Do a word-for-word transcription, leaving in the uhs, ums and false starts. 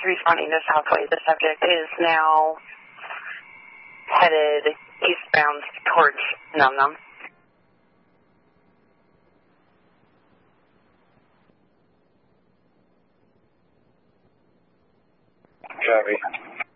responding to Southway. The subject is now headed eastbound towards Num Num. Copy.